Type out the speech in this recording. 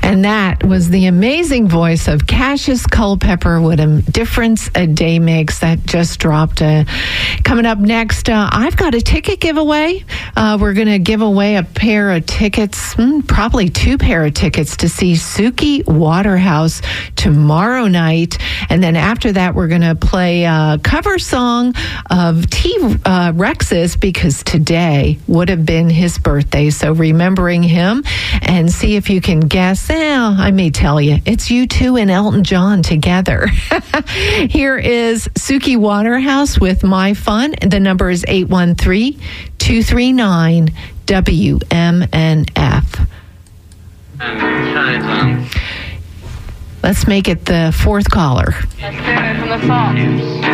And that was the amazing voice of Cassius Culpepper. What a difference a day makes. That just dropped. Coming up next, I've got a ticket giveaway. We're going to give away a pair of tickets, probably 2 pair of tickets to see Suki Waterhouse tomorrow night. And then after that, we're going to play a cover song of T-Rex's, because today would have been his birthday. So remembering him, and see if you can guess. I may tell you, it's U2 and Elton John together. Here is Suki Waterhouse with My Fun. The number is 813-239-WMNF. Let's make it the 4th caller. Let's do it from the phone.